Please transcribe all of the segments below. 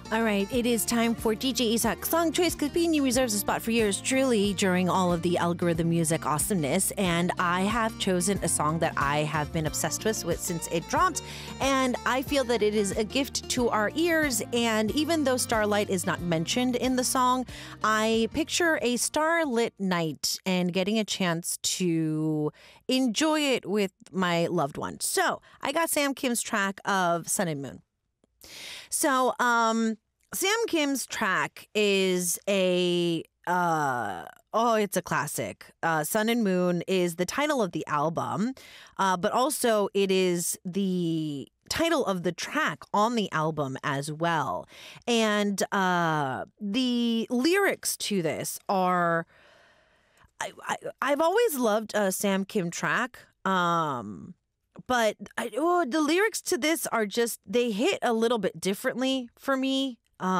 All right, it is time for DJ Isak's Song Choice because BNU reserves a spot for yours truly during all of the algorithm music awesomeness. And I have chosen a song that I have been obsessed with since it dropped. And I feel that it is a gift to our ears. And even though Starlight is not mentioned in the song, I picture a starlit night and getting a chance to enjoy it with my loved one. So I got Sam Kim's track of Sun and Moon. So, Sam Kim's track is it's a classic. Sun and Moon is the title of the album, but also it is the title of the track on the album as well. And the lyrics to this are, I've always loved a Sam Kim track. But the lyrics to this are just, they hit a little bit differently for me.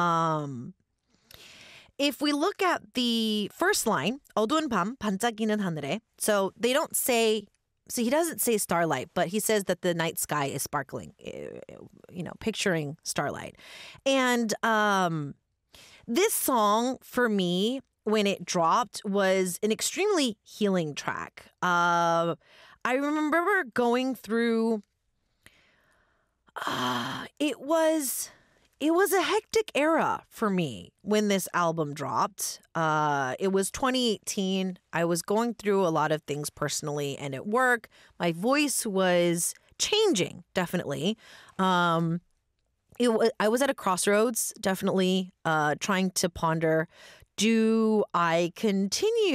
If we look at the first line, 어두운 밤 반짝이는 하늘에. So they don't say, so he doesn't say starlight, but he says that the night sky is sparkling, picturing starlight. And this song for me, when it dropped, was an extremely healing track. I remember going through, it was a hectic era for me when this album dropped. It was 2018. I was going through a lot of things personally and at work. My voice was changing, definitely. I was at a crossroads, definitely, trying to ponder, do I continue